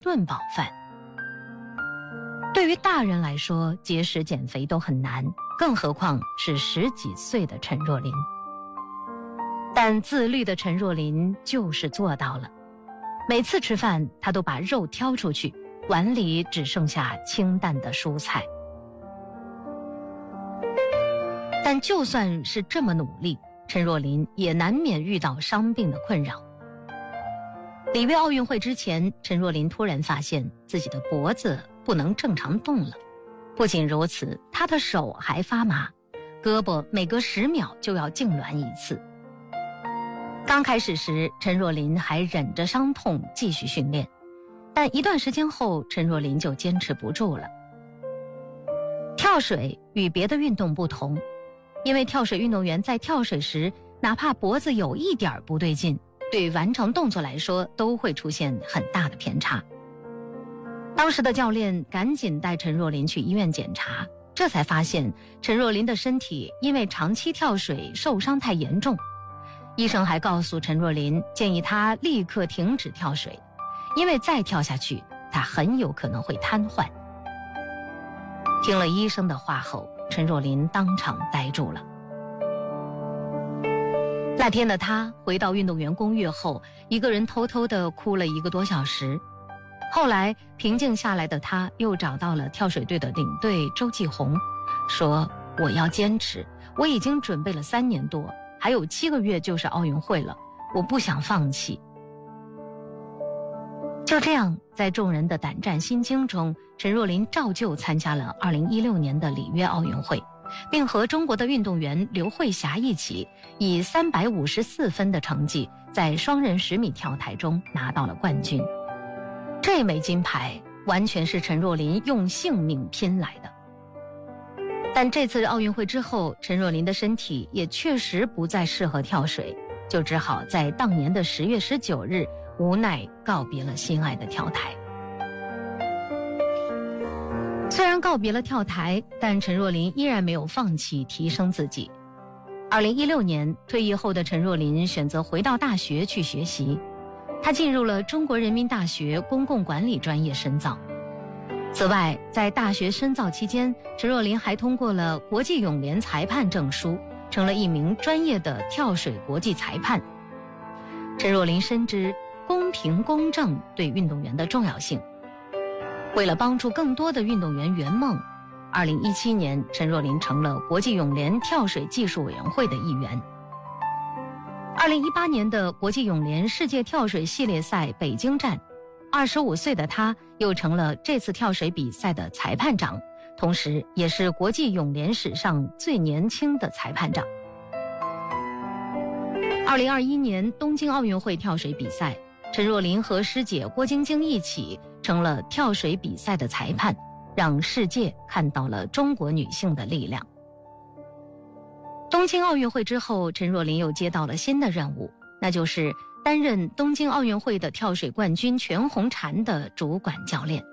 顿饱饭。对于大人来说，节食减肥都很难，更何况是10几岁的陈若琳。但自律的陈若琳就是做到了。每次吃饭，她都把肉挑出去，碗里只剩下清淡的蔬菜。但就算是这么努力，陈若琳也难免遇到伤病的困扰。里约奥运会之前，陈若琳突然发现自己的脖子不能正常动了。不仅如此，她的手还发麻，胳膊每隔10秒就要痉挛一次。刚开始时，陈若琳还忍着伤痛继续训练，但一段时间后，陈若琳就坚持不住了。跳水与别的运动不同，因为跳水运动员在跳水时，哪怕脖子有一点不对劲，对完成动作来说都会出现很大的偏差。当时的教练赶紧带陈若琳去医院检查，这才发现陈若琳的身体因为长期跳水受伤太严重。医生还告诉陈若琳，建议她立刻停止跳水，因为再跳下去，她很有可能会瘫痪。听了医生的话后，陈若琳当场呆住了。那天的她回到运动员公寓后，一个人偷偷地哭了1个多小时。后来平静下来的她又找到了跳水队的领队周继红，说：“我要坚持，我已经准备了3年多，还有7个月就是奥运会了，我不想放弃。”就这样，在众人的胆战心惊中，陈若琳照旧参加了2016年的里约奥运会，并和中国的运动员刘慧霞一起，以354分的成绩，在双人10米跳台中拿到了冠军。这枚金牌完全是陈若琳用性命拼来的。但这次奥运会之后，陈若琳的身体也确实不再适合跳水，就只好在当年的10月19日无奈告别了心爱的跳台。虽然告别了跳台，但陈若琳依然没有放弃提升自己。2016年退役后的陈若琳选择回到大学去学习，她进入了中国人民大学公共管理专业深造。此外，在大学深造期间，陈若琳还通过了国际泳联裁判证书，成了一名专业的跳水国际裁判。陈若琳深知公平公正对运动员的重要性。为了帮助更多的运动员圆梦，2017年陈若琳成了国际泳联跳水技术委员会的一员。2018年的国际泳联世界跳水系列赛北京站，25岁的她又成了这次跳水比赛的裁判长，同时也是国际泳联史上最年轻的裁判长。2021年东京奥运会跳水比赛，陈若琳和师姐郭晶晶一起成了跳水比赛的裁判，让世界看到了中国女性的力量。东京奥运会之后，陈若琳又接到了新的任务，那就是担任东京奥运会的跳水冠军全红婵的主管教练。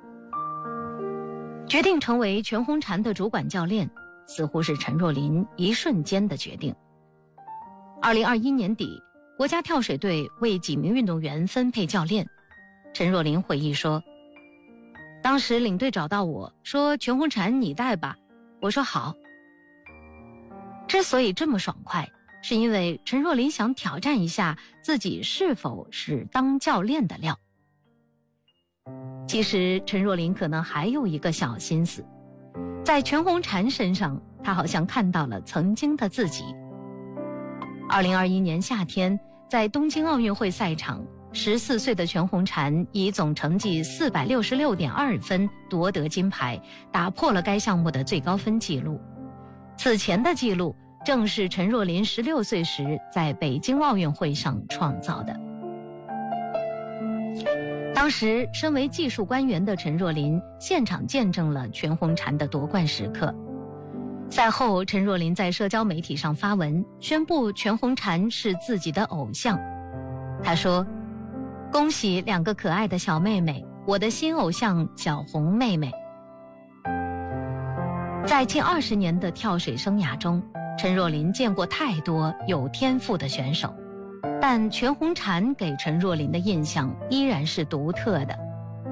决定成为全红婵的主管教练，似乎是陈若琳一瞬间的决定。2021年底，国家跳水队为几名运动员分配教练。陈若琳回忆说，当时领队找到我说，全红婵你带吧，我说好。之所以这么爽快，是因为陈若琳想挑战一下自己是否是当教练的料。其实陈若琳可能还有一个小心思，在全红婵身上，她好像看到了曾经的自己。2021年夏天，在东京奥运会赛场，14岁的全红婵以总成绩466.2分夺得金牌，打破了该项目的最高分纪录。此前的纪录正是陈若琳16岁时在北京奥运会上创造的。当时身为技术官员的陈若琳现场见证了全红婵的夺冠时刻。赛后，陈若琳在社交媒体上发文，宣布全红婵是自己的偶像。她说，恭喜2个可爱的小妹妹，我的新偶像小红妹妹。在近20年的跳水生涯中，陈若琳见过太多有天赋的选手，但全红婵给陈若琳的印象依然是独特的。